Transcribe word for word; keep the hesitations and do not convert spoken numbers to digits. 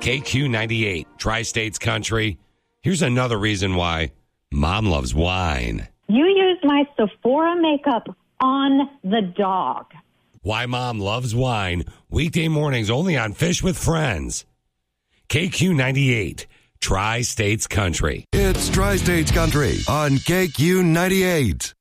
K Q ninety-eight, Tri-States Country. Here's another reason why Mom loves wine. You use my Sephora makeup on the dog. Why Mom loves wine. Weekday mornings only on Fish with Friends. K Q ninety-eight, Tri-States Country. It's Tri-States Country on K Q ninety-eight.